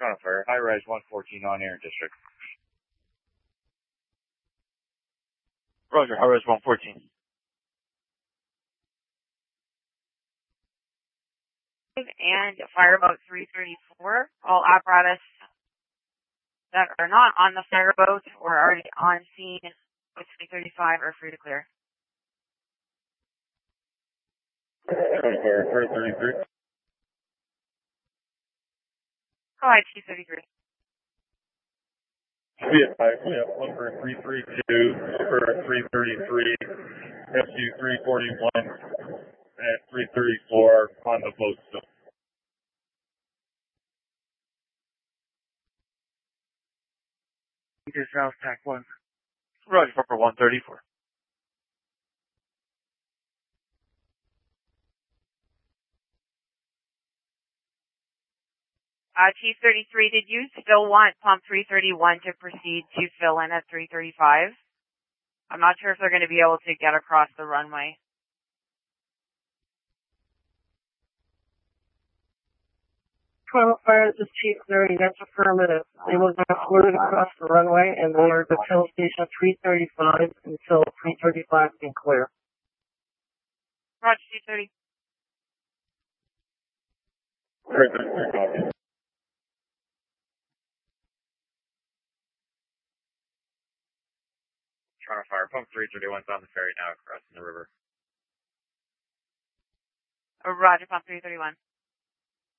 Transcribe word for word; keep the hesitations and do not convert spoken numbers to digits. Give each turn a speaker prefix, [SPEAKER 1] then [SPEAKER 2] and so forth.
[SPEAKER 1] Toronto Fire, high rise one fourteen on air district. Roger, high rise one fourteen.
[SPEAKER 2] And fireboat three thirty-four, all apparatus that are not on the fireboat or already on scene with three thirty-five are free to clear.
[SPEAKER 1] Toronto Fire, three thirty-three.
[SPEAKER 2] Go ahead, two thirty-three.
[SPEAKER 1] We have five, we have one for three thirty-two, for three thirty-three, S U three forty-one, and three thirty-four on the boat still. Peter South, Tac one. Roger, for one thirty-four.
[SPEAKER 2] Uh, T thirty-three, did you still want pump three thirty-one to proceed to fill in at three thirty-five? I'm not sure if they're going to be able to get across the runway.
[SPEAKER 3] Toronto Fire, this is Chief Larry, that's affirmative. They will get floated across the runway and they are to fill station three thirty-five until three thirty-five can clear.
[SPEAKER 2] Roger, two thirty.
[SPEAKER 1] three thirty-three, copy. Toronto Fire, pump three thirty-one's on the ferry now crossing the river.
[SPEAKER 2] Uh, Roger, pump three thirty-one.